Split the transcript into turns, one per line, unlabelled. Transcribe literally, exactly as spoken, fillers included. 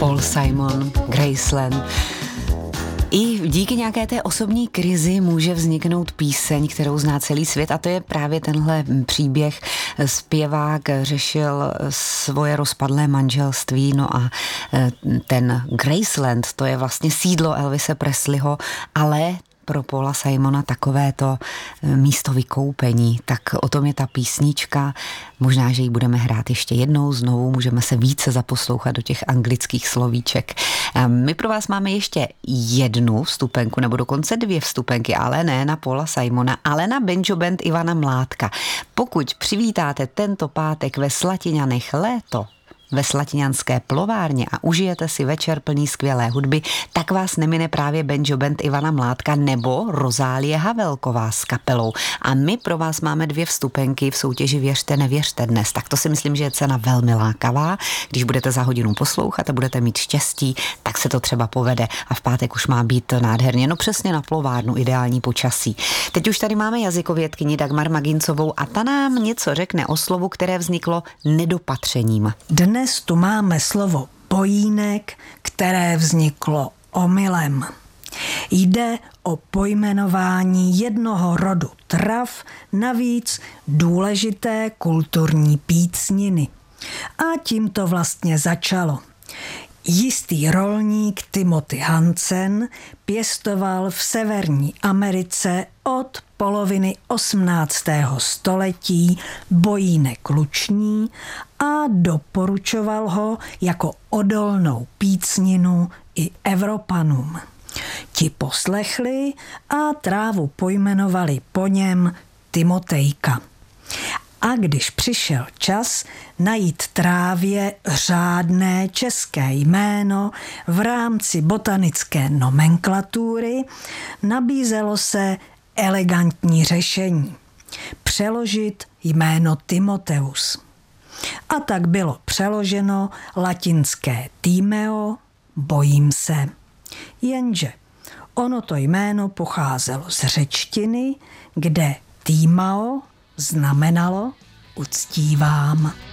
Paul Simon, Graceland. I díky nějaké té osobní krizi může vzniknout píseň, kterou zná celý svět, a to je právě tenhle příběh. Zpěvák řešil svoje rozpadlé manželství, no a ten Graceland, to je vlastně sídlo Elvise Presleyho, ale pro Paula Simona takové to místo vykoupení. Tak o tom je ta písnička. Možná, že ji budeme hrát ještě jednou znovu, můžeme se více zaposlouchat do těch anglických slovíček. My pro vás máme ještě jednu vstupenku, nebo dokonce dvě vstupenky, ale ne na Paula Simona, ale na Banjo Band Ivana Mládka. Pokud přivítáte tento pátek ve Slatiňanech léto, ve Slatiňanské plovárně a užijete si večer plný skvělé hudby, tak vás nemine právě Banjo Band Ivana Mládka nebo Rozálie Havelková s kapelou. A my pro vás máme dvě vstupenky v soutěži Věřte, nevěřte dnes. Tak to si myslím, že je cena velmi lákavá. Když budete za hodinu poslouchat a budete mít štěstí, tak se to třeba povede a v pátek už má být nádherně. No přesně na plovárnu, ideální počasí. Teď už tady máme jazykovědkyni Dagmar Magincovou a ta nám něco řekne o slovu, které vzniklo nedopatřením.
Dnes Dnes tu máme slovo pojínek, které vzniklo omylem. Jde o pojmenování jednoho rodu trav, navíc důležité kulturní pícniny. A tím to vlastně začalo. Jistý rolník Timothy Hansen pěstoval v Severní Americe od poloviny osmnáctého století bojínek luční a doporučoval ho jako odolnou pícninu i Evropanům. Ti poslechli a trávu pojmenovali po něm Timotejka. A když přišel čas najít trávě řádné české jméno v rámci botanické nomenklatury, nabízelo se elegantní řešení. Přeložit jméno Timoteus. A tak bylo přeloženo latinské Timeo, bojím se. Jenže ono to jméno pocházelo z řečtiny, kde Timao znamenalo uctívám.